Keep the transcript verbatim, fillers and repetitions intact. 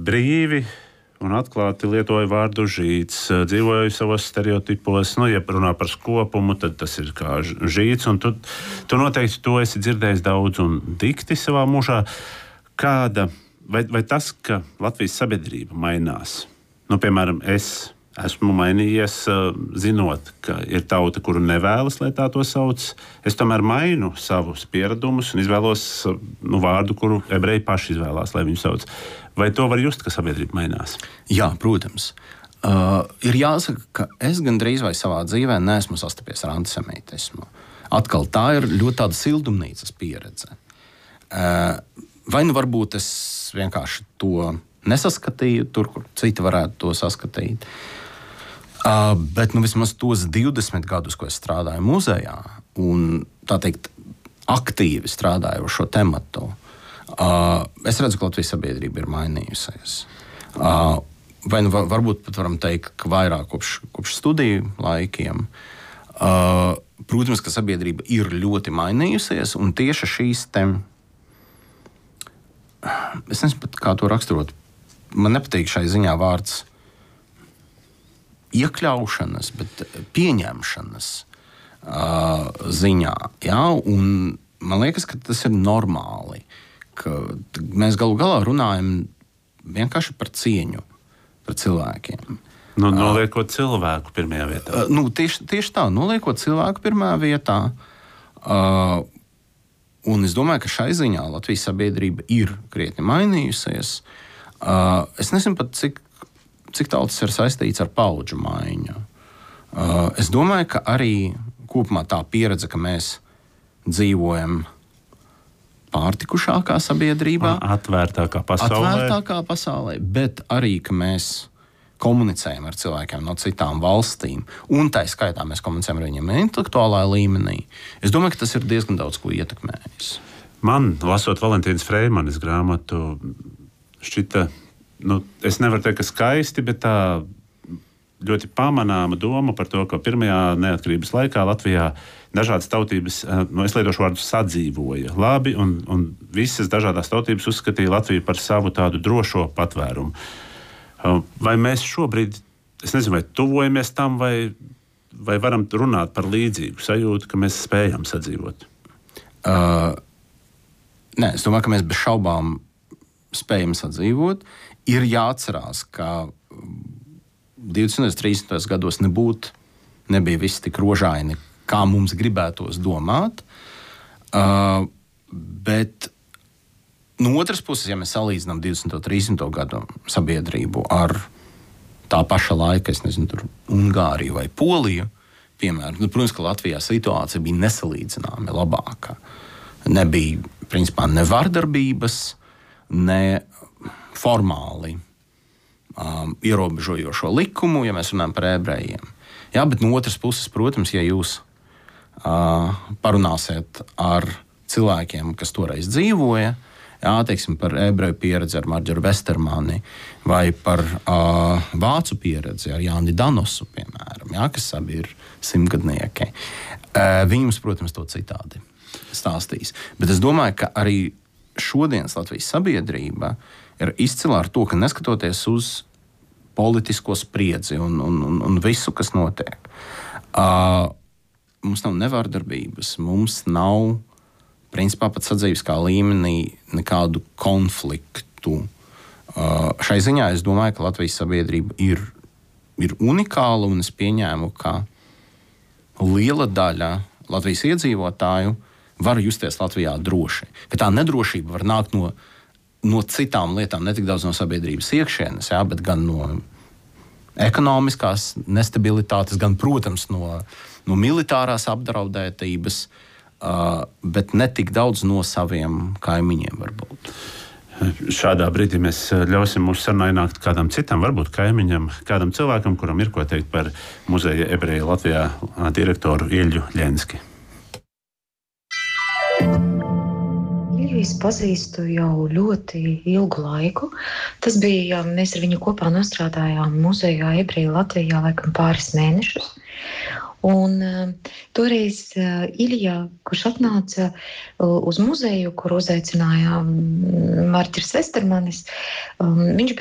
brīvi un atklāti lietoju vārdu žīts, dzīvoju savos stereotipos, nu, ja runā par skopumu, tad tas ir kā žīts, un tu, tu noteikti to esi dzirdējis daudz un dikti savā mūžā. Kāda, vai, vai tas, ka Latvijas sabiedrība mainās? Nu, piemēram, es esmu mainījies, zinot, ka ir tauta, kuru nevēlas, lai tā to sauc. Es tomēr mainu savus pieradumus un izvēlos nu, vārdu, kuru ebreji paši izvēlās, lai viņu sauc. Vai to var just, ka sabiedrība mainās? Jā, protams. Uh, ir jāsaka, ka es gandrīz vai savā dzīvē neesmu sastapies ar antisemītismu. Atkal tā ir ļoti tāda sildumnīcas pieredze. Uh, vai nu varbūt es vienkārši to nesaskatīju tur, kur citi varētu to saskatīt. Uh, bet nu, vismaz tos divdesmit gadus, ko es strādāju muzejā un tā teikt, aktīvi strādāju ar šo tematu, uh, es redzu, ka Latvijas sabiedrība ir mainījusies. Uh, vai nu varbūt pat varam teikt, ka vairāk kopš, kopš studiju laikiem. Uh, protams, ka sabiedrība ir ļoti mainījusies, un tieši šīs te, es nezinu pat, kā to raksturot, man nepatīk šai ziņā vārds iekļaušanas, bet pieņemšanas uh, ziņā. Jā? Un man liekas, ka tas ir normāli, ka mēs galu galā runājam vienkārši par cieņu, par cilvēkiem. Nu, noliekot uh, cilvēku pirmajā vietā. Uh, nu, tieši, tieši tā, noliekot cilvēku pirmajā vietā. Uh, un es domāju, ka šai ziņā Latvijas sabiedrība ir krietni mainījusies. Uh, es nezinu pat, cik cik tautas ir saistīts ar paudžu maiņu. Uh, es domāju, ka arī kopumā tā pieredze, ka mēs dzīvojam pārtikušākā sabiedrībā, atvērtākā pasaulē. atvērtākā pasaulē, bet arī, ka mēs komunicējam ar cilvēkiem no citām valstīm, un tā skaitā mēs komunicējam ar viņiem intelektuālā līmenī. Es domāju, ka tas ir diezgan daudz ko ietekmējis. Man, lasot Valentīnas Freimanes grāmatu, šķita, nu, es nevaru teikt, ka skaisti, bet tā ļoti pamanāma doma par to, ka pirmajā neatkarības laikā Latvijā dažādas tautības, nu, es lietošu vārdu sadzīvoja labi, un, un visas dažādās tautības uzskatīja Latviju par savu tādu drošo patvērumu. Vai mēs šobrīd, es nezinu, vai tuvojamies tam, vai, vai varam runāt par līdzīgu sajūtu, ka mēs spējam sadzīvot? Uh, nē, es domāju, ka mēs bez šaubām spējam sadzīvot. Ir jāatcerās, ka divdesmitos, trīsdesmitos gados nebūtu, nebija viss tik rožaini, kā mums gribētos domāt. Uh, bet no otras puses, ja mēs salīdzinām divdesmito, trīsdesmito gadu sabiedrību ar tā paša laika, es nezinu, tur Ungāriju vai Poliju, piemēram, nu, protams, ka Latvijā situācija bija nesalīdzināmi labāka. Nebija, principā, ne vardarbības, ne formāli um, ierobežojošo likumu, ja mēs runājam par ebrejiem. Jā, bet no otras puses, protams, ja jūs uh, parunāsiet ar cilvēkiem, kas toreiz dzīvoja, jā, teiksim, par ebreju pieredzi ar Marģeru Vestermani vai par uh, vācu pieredzi ar Jāni Danosu, piemēram, jā, kas abi ir simtgadnieki, uh, viņi mums, protams, to citādi stāstīs. Bet es domāju, ka arī šodienas Latvijas sabiedrība ir izcila ar to, ka neskatoties uz politisko spriedzi un, un, un, un visu, kas notiek, uh, mums nav nevārdarbības, mums nav, principā, pat sadzīviskā līmenī nekādu konfliktu. Uh, šai ziņā es domāju, ka Latvijas sabiedrība ir, ir unikāla, un es pieņēmu, ka liela daļa Latvijas iedzīvotāju var justies Latvijā droši. Ka tā nedrošība var nākt no, no citām lietām, ne tik daudz no sabiedrības iekšienes, jā, bet gan no ekonomiskās nestabilitātes, gan, protams, no, no militārās apdraudētības, uh, bet ne tik daudz no saviem kaimiņiem varbūt. Šādā brīdī mēs ļausim mūsu sarunai nākt kādam citam, varbūt kaimiņam, kādam cilvēkam, kuram ir ko teikt par muzeja ebreju Latvijā direktoru Ilju Ļenski. Es pazīstu jau ļoti ilgu laiku. Tas bija, mēs ar viņu kopā nostrādājām muzejā ebreju Latvijā laikam pāris mēnešus. Un uh, toreiz uh, Ilja, kurš atnāca uh, uz muzeju, kur uzaicināja Marģers Vestermanis, um, viņš bija